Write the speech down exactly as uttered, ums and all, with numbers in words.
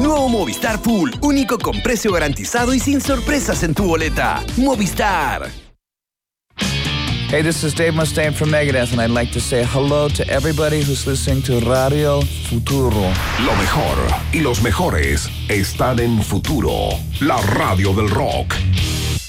Nuevo Movistar Full, único con precio garantizado y sin sorpresas en tu boleta. Movistar. Hey, this is Dave Mustaine from Megadeth, and I'd like to say hello to everybody who's listening to Radio Futuro. Lo mejor y los mejores están en Futuro, la radio del rock.